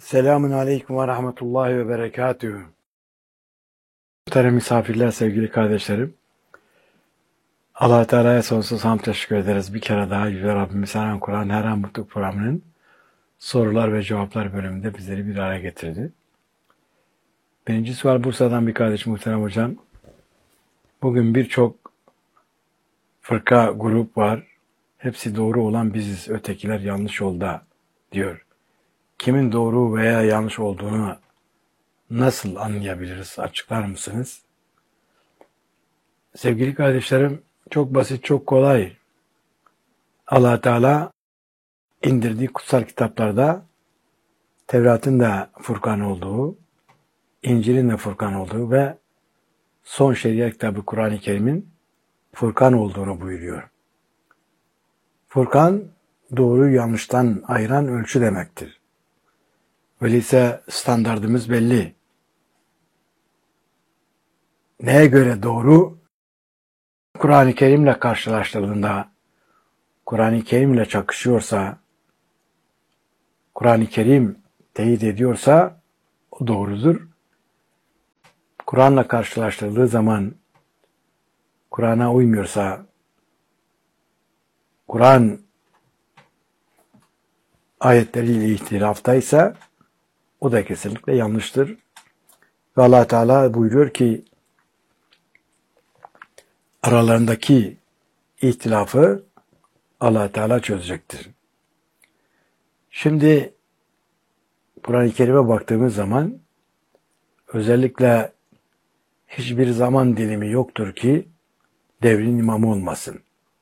Selamun Aleyküm ve Rahmetullahi ve Berekatühü. Muhterem misafirler, sevgili kardeşlerim. Allah-u Teala'ya sonsuz hamd teşekkür ederiz. Bir kere daha Yüce Rabbimiz her an Kur'an, her an Mutluluk programının sorular ve cevaplar bölümünde bizleri bir araya getirdi. Birinci sual Bursa'dan bir kardeş muhterem hocam. Bugün birçok fırka, grup var. Hepsi doğru olan biziz, ötekiler yanlış yolda diyor. Kimin doğru veya yanlış olduğunu nasıl anlayabiliriz? Açıklar mısınız? Sevgili kardeşlerim, çok basit, çok kolay. Allah Teala indirdiği kutsal kitaplarda Tevrat'ın da Furkan olduğu, İncil'in de Furkan olduğu ve son şeriat kitabı Kur'an-ı Kerim'in Furkan olduğunu buyuruyor. Furkan, doğruyu yanlıştan ayıran ölçü demektir. Öyleyse standardımız belli. Neye göre doğru? Kur'an-ı Kerim'le karşılaştırıldığında, Kur'an-ı Kerim'le çakışıyorsa, Kur'an-ı Kerim teyit ediyorsa o doğrudur. Kur'an'la karşılaştırıldığı zaman Kur'an'a uymuyorsa, Kur'an ayetleriyle ihtilaftaysa o da kesinlikle yanlıştır. Ve Allah Teala buyuruyor ki aralarındaki ihtilafı Allah Teala çözecektir. Şimdi Kur'an-ı Kerim'e baktığımız zaman özellikle hiçbir zaman dilimi yoktur ki devrin imamı olmasın.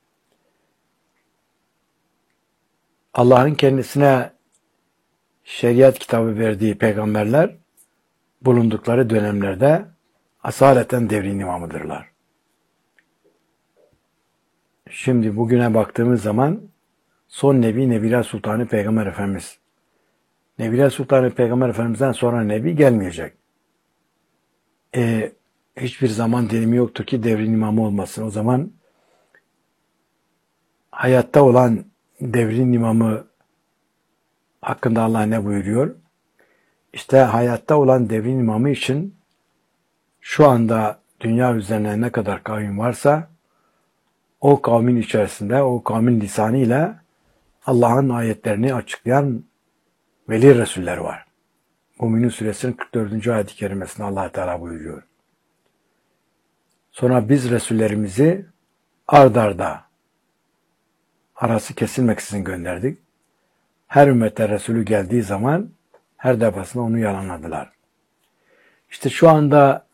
Allah'ın kendisine şeriat kitabı verdiği peygamberler bulundukları dönemlerde asaleten devrin imamıdırlar. Şimdi bugüne baktığımız zaman son Nebi Nebiler Sultanı Peygamber Efendimiz. Nebiler Sultanı Peygamber Efendimiz'den sonra Nebi gelmeyecek. Hiçbir zaman dilimi yoktur ki devrin imamı olmasın. O zaman hayatta olan devrin imamı hakkında Allah ne buyuruyor? İşte hayatta olan devrin imamı için şu anda dünya üzerine ne kadar kavim varsa o kavmin içerisinde, o kavmin lisanıyla Allah'ın ayetlerini açıklayan veli Resuller var. Mü'minun Suresinin 44. ayet-i kerimesinde Allah Teala buyuruyor. Sonra biz Resullerimizi ard arda arası kesilmeksizin gönderdik. Her ümmete Resulü geldiği zaman her defasında onu yalanladılar. İşte şu anda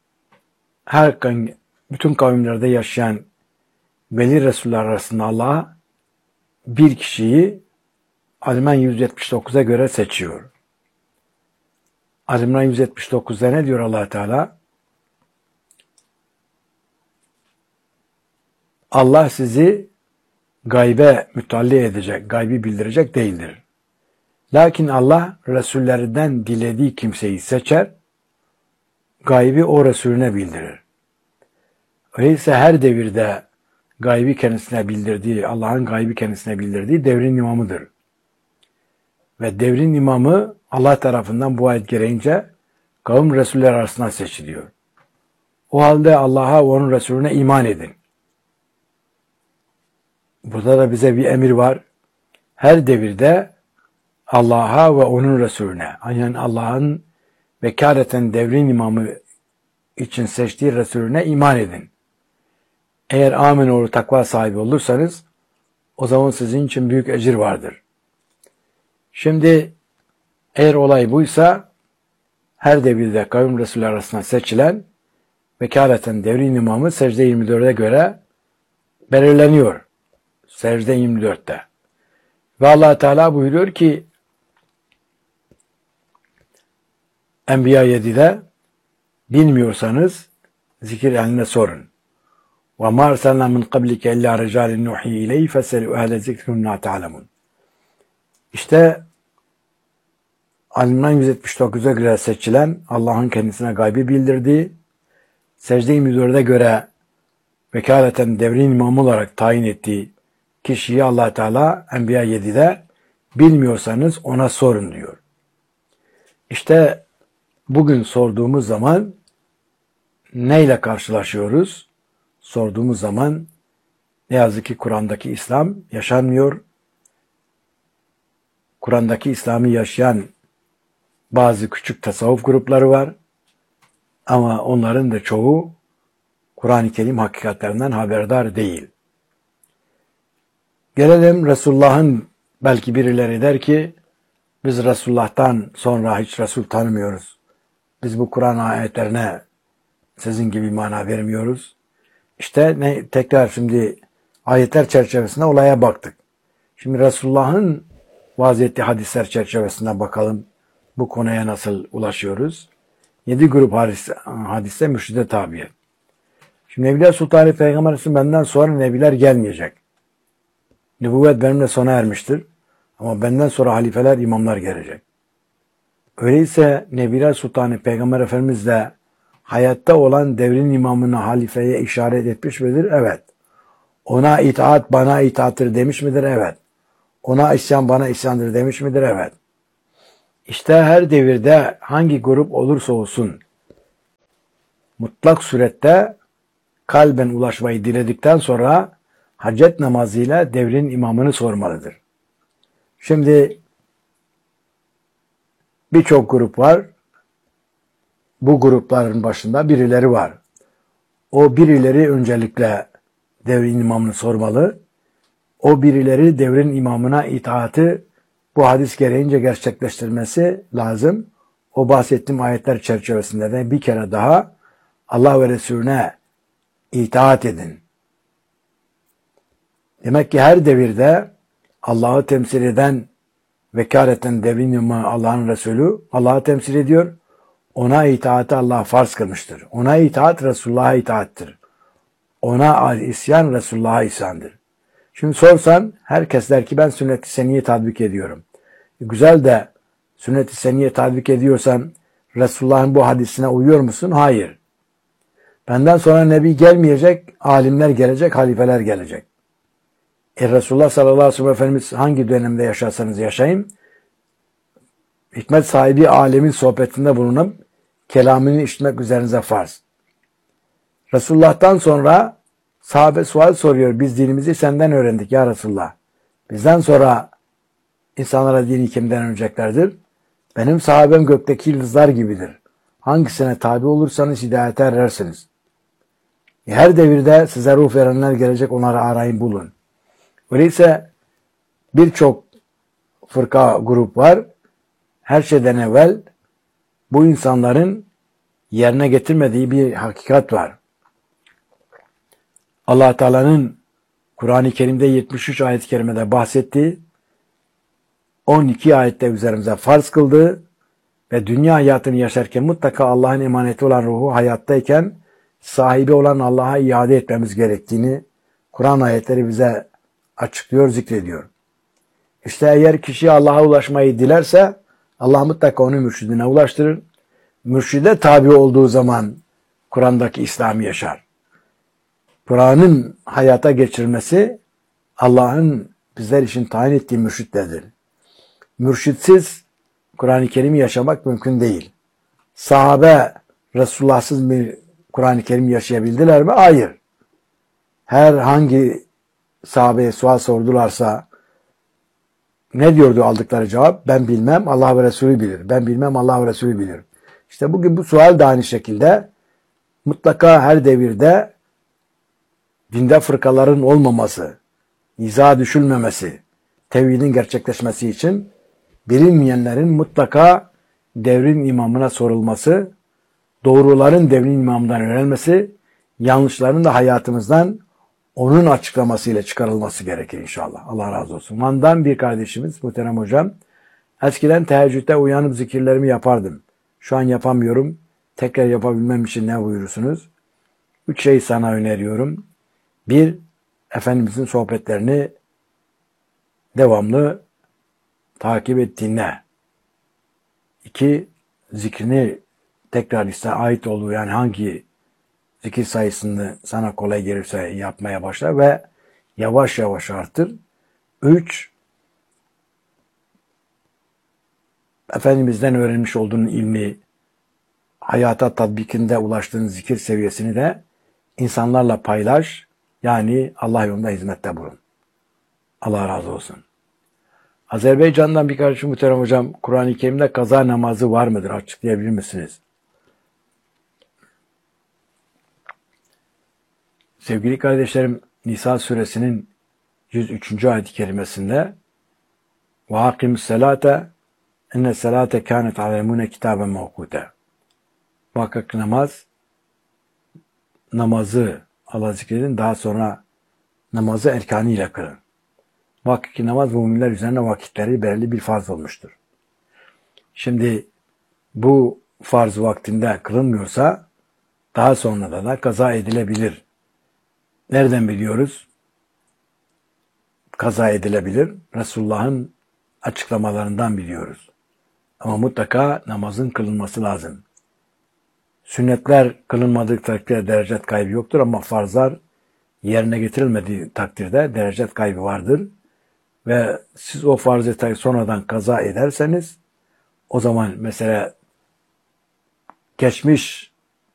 bütün kavimlerde yaşayan veli Resuller arasında Allah bir kişiyi Ali-İmran 179'a göre seçiyor. Ali-İmran 179'da ne diyor Allah Teala? Allah sizi gaybe mütealli edecek, gaybi bildirecek değildir. Lakin Allah Resullerinden dilediği kimseyi seçer, gaybi o Resulüne bildirir. Öyleyse her devirde gaybi kendisine bildirdiği, Allah'ın gaybi kendisine bildirdiği devrin imamıdır. Ve devrin imamı Allah tarafından bu ayet gereğince kavim Resuller arasından seçiliyor. O halde Allah'a ve onun Resulüne iman edin. Burada da bize bir emir var. Her devirde Allah'a ve onun Resulüne, yani Allah'ın vekaleten devrin imamı için seçtiği Resulüne iman edin. Eğer aminoğlu takva sahibi olursanız o zaman sizin için büyük ecir vardır. Şimdi eğer olay buysa her devirde kavim Resulü arasında seçilen vekaleten devrin imamı secde 24'e göre belirleniyor. Secde 24'te. Ve Allah Teala buyuruyor ki Enbiya 7'de bilmiyorsanız zikir ehline sorun. وَمَا أَرْسَلْنَا مِنْ قَبْلِكَ اِلَّا رِجَالٍ نُوحِي اِلَيْهِ فَسَلُوا اَهْلَ ذِكْرِ مَا تَعْلَمُونَ. İşte Ali-İmran 179'a göre seçilen, Allah'ın kendisine gaybi bildirdiği, secde 24'e göre vekaleten devrin imamı olarak tayin ettiği kişiyi Allah Teala Enbiya 7'de bilmiyorsanız ona sorun diyor. İşte bugün sorduğumuz zaman neyle karşılaşıyoruz? Sorduğumuz zaman ne yazık ki Kur'an'daki İslam yaşanmıyor. Kur'an'daki İslam'ı yaşayan bazı küçük tasavvuf grupları var. Ama onların da çoğu Kur'an-ı Kerim hakikatlerinden haberdar değil. Gelelim Resulullah'ın, belki birileri der ki biz Resulullah'tan sonra hiç Resul tanımıyoruz. Biz bu Kur'an ayetlerine sizin gibi mana vermiyoruz. İşte tekrar şimdi ayetler çerçevesinde olaya baktık. Şimdi Resulullah'ın vaaz ettiği hadisler çerçevesinde bakalım bu konuya nasıl ulaşıyoruz. 7 grup hadiste mürşide tabiyet. Şimdi Evliya Sultanı Peygamber Efendimiz benden sonra nebiler gelmeyecek. Nübüvvet benimle sona ermiştir. Ama benden sonra halifeler, imamlar gelecek. Öyleyse Nebiler Sultanı Peygamber Efendimiz de hayatta olan devrin imamına, halifeye işaret etmiş midir? Evet. Ona itaat bana itaattır demiş midir? Evet. Ona isyan bana isyandır demiş midir? Evet. İşte her devirde hangi grup olursa olsun mutlak surette kalben ulaşmayı diledikten sonra hacet namazıyla devrin imamını sormalıdır. Şimdi birçok grup var. Bu grupların başında birileri var. O birileri öncelikle devrin imamını sormalı. O birileri devrin imamına itaatı bu hadis gereğince gerçekleştirmesi lazım. O bahsettiğim ayetler çerçevesinde de bir kere daha Allah ve Resulüne itaat edin. Demek ki her devirde Allah'ı temsil eden, vekaleten devrin imamı Allah'ın Resulü Allah'ı temsil ediyor. Ona itaati Allah farz kılmıştır. Ona itaat Resulullah'a itaattir. Ona isyan Resulullah'a isyandır. Şimdi sorsan herkes der ki ben sünnet-i seniyye tatbik ediyorum. Güzel de sünnet-i seniyye tatbik ediyorsan Resulullah'ın bu hadisine uyuyor musun? Hayır. Benden sonra Nebi gelmeyecek, alimler gelecek, halifeler gelecek. Resulullah sallallahu aleyhi ve sellem Efendimiz hangi dönemde yaşarsanız yaşayın, hikmet sahibi alemin sohbetinde bulunup kelamını işitmek üzerinize farz. Resulullah'tan sonra sahabe sual soruyor. Biz dinimizi senden öğrendik ya Resulullah. Bizden sonra insanlara dini kimden öğreneceklerdir? Benim sahabem gökteki yıldızlar gibidir. Hangisine tabi olursanız hidayete erersiniz. Her devirde size ruh verenler gelecek, onları arayın bulun. Öyleyse birçok fırka grup var. Her şeyden evvel bu insanların yerine getirmediği bir hakikat var. Allah Teala'nın Kur'an-ı Kerim'de 73 ayet-i kerimede bahsettiği, 12 ayette üzerimize farz kıldığı ve dünya hayatını yaşarken mutlaka Allah'ın emaneti olan ruhu hayattayken sahibi olan Allah'a iade etmemiz gerektiğini Kur'an ayetleri bize açıklıyor, zikrediyor. İşte eğer kişi Allah'a ulaşmayı dilerse Allah mutlaka onu mürşidine ulaştırır. Mürşide tabi olduğu zaman Kur'an'daki İslam'ı yaşar. Kur'an'ın hayata geçirmesi Allah'ın bizler için tayin ettiği mürşitlerdir. Mürşitsiz Kur'an-ı Kerim'i yaşamak mümkün değil. Sahabe Resulullah'sız bir Kur'an-ı Kerim yaşayabildiler mi? Hayır. Herhangi sahabeye sual sordularsa ne diyordu aldıkları cevap? Ben bilmem, Allah ve Resulü bilir. Ben bilmem, Allah ve Resulü bilir. İşte bugün bu sual da aynı şekilde mutlaka her devirde dinde fırkaların olmaması, nizaha düşülmemesi, tevhidin gerçekleşmesi için bilinmeyenlerin mutlaka devrin imamına sorulması, doğruların devrin imamından öğrenmesi, yanlışların da hayatımızdan onun açıklamasıyla çıkarılması gerekir inşallah. Allah razı olsun. Van'dan bir kardeşimiz, muhterem hocam, eskiden teheccüde uyanıp zikirlerimi yapardım. Şu an yapamıyorum. Tekrar yapabilmem için ne buyurursunuz? 3 şey sana öneriyorum. 1. Efendimizin sohbetlerini devamlı takip et, dinle. 2. Zikrini tekrar ait olduğu, yani hangi zikir sayısını sana kolay gelirse yapmaya başla ve yavaş yavaş artır. 3. Efendimiz'den öğrenmiş olduğun ilmi, hayata tatbikinde ulaştığın zikir seviyesini de insanlarla paylaş. Yani Allah yolunda hizmette bulun. Allah razı olsun. Azerbaycan'dan bir kardeşim muhterem hocam, Kur'an-ı Kerim'de kaza namazı var mıdır? Açıklayabilir misiniz? Sevgili kardeşlerim, Nisa suresinin 103. ayet-i kerimesinde وَاقِمُ السَّلَاةَ اِنَّ السَّلَاةَ كَانَتْ عَلَيْمُونَ كِتَابًا مَوْقُوتًا. Muhakkak namazı Allah zikredin, daha sonra namazı erkanıyla kılın. Muhakkak ki namaz müminler üzerine vakitleri belirli bir farz olmuştur. Şimdi bu farz vaktinde kılınmıyorsa daha sonra da kaza edilebilir. Nereden biliyoruz? Kaza edilebilir. Resulullah'ın açıklamalarından biliyoruz. Ama mutlaka namazın kılınması lazım. Sünnetler kılınmadığı takdirde derecet kaybı yoktur ama farzlar yerine getirilmediği takdirde derecet kaybı vardır. Ve siz o farzı sonradan kaza ederseniz o zaman mesela geçmiş